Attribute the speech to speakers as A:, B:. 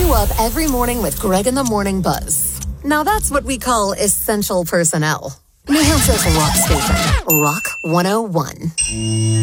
A: you up every morning with Greg in the Morning Buzz. Now that's what we call essential personnel. New Hampshire's rock station, Rock 101.